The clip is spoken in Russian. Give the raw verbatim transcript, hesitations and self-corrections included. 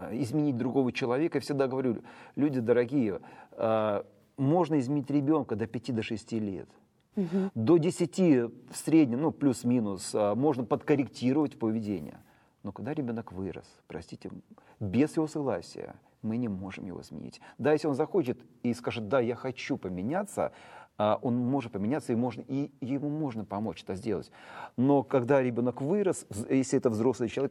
изменить другого человека. Я всегда говорю, люди дорогие, можно изменить ребенка до пяти-шести лет. Угу. До десяти в среднем, ну плюс-минус, можно подкорректировать поведение. Но когда ребенок вырос, простите, без его согласия, мы не можем его изменить. Да, если он захочет и скажет, да, я хочу поменяться, он может поменяться, и, можно, и ему можно помочь это сделать. Но когда ребенок вырос, если это взрослый человек,